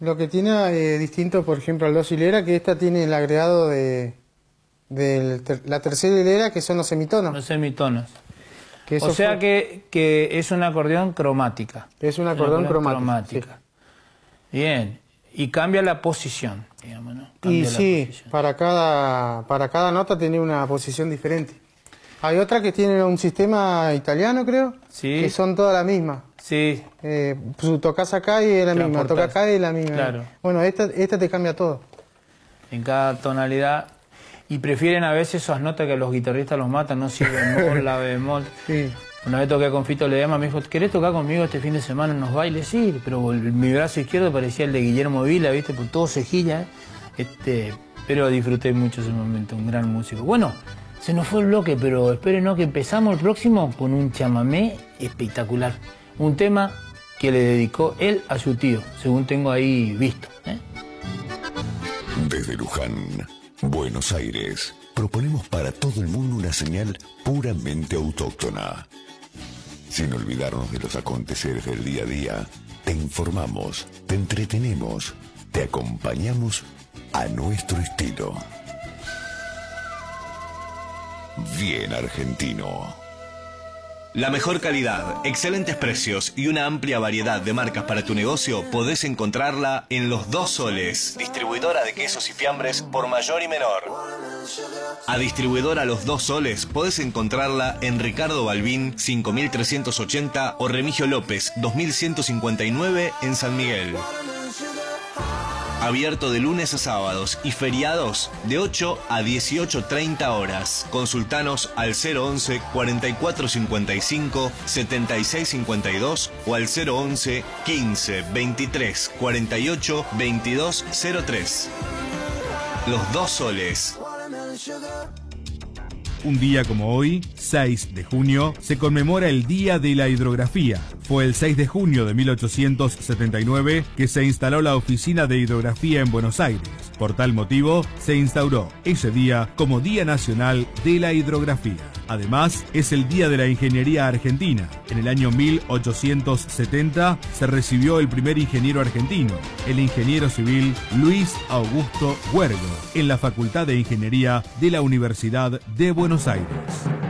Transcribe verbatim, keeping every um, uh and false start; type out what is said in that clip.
Lo que tiene eh, distinto, por ejemplo, al dos hilera, que esta tiene el agregado de, de ter, la tercera hilera, que son los semitonos. Los semitonos. Que o sea fue... que, que es un acordeón cromática. Es un acordeón, acordeón cromática. cromática. Sí. Bien. Y cambia la posición, digamos, ¿no? Cambia y la sí, posición. Para, cada, para cada nota tiene una posición diferente. Hay otra que tiene un sistema italiano, creo, sí. que son todas las mismas. Sí. Eh, tocas acá y es la misma, tocas acá y es la misma. Claro. Bueno, esta, esta te cambia todo. En cada tonalidad. Y prefieren a veces esas notas que los guitarristas los matan, no si bemol, la bemol. Sí. Una vez toqué con Fito Ledesma, me dijo, ¿querés tocar conmigo este fin de semana en unos bailes? Sí, pero el, mi brazo izquierdo parecía el de Guillermo Vila, ¿viste? Por todo cejilla, ¿eh? Este, pero disfruté mucho ese momento, un gran músico. Bueno, se nos fue el bloque, pero espérenos que empezamos el próximo con un chamamé espectacular. Un tema que le dedicó él a su tío, según tengo ahí visto, ¿eh? Desde Luján, Buenos Aires, proponemos para todo el mundo una señal puramente autóctona. Sin olvidarnos de los aconteceres del día a día, te informamos, te entretenemos, te acompañamos a nuestro estilo. Bien argentino. La mejor calidad, excelentes precios y una amplia variedad de marcas para tu negocio podés encontrarla en Los Dos Soles, distribuidora de quesos y fiambres por mayor y menor. A distribuidora Los Dos Soles podés encontrarla en Ricardo Balbín cinco mil trescientos ochenta o Remigio López dos mil ciento cincuenta y nueve en San Miguel. Abierto de lunes a sábados y feriados de ocho a dieciocho treinta horas. Consultanos al cero once, cuarenta y cuatro cincuenta y cinco, setenta y seis cincuenta y dos o al cero once, quince, veintitrés, cuarenta y ocho, veintidós cero tres. Los Dos Soles. Un día como hoy, seis de junio, se conmemora el Día de la Hidrografía. Fue el seis de junio de mil ochocientos setenta y nueve que se instaló la Oficina de Hidrografía en Buenos Aires. Por tal motivo, se instauró ese día como Día Nacional de la Hidrografía. Además, es el Día de la Ingeniería Argentina. En el año mil ochocientos setenta se recibió el primer ingeniero argentino, el ingeniero civil Luis Augusto Huergo, en la Facultad de Ingeniería de la Universidad de Buenos Aires.